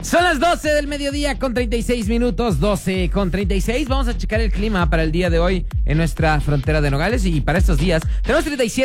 Son las 12 del mediodía con 36 minutos, 12 con 36. Vamos a checar el clima para el día de hoy en nuestra frontera de Nogales y para estos días tenemos 37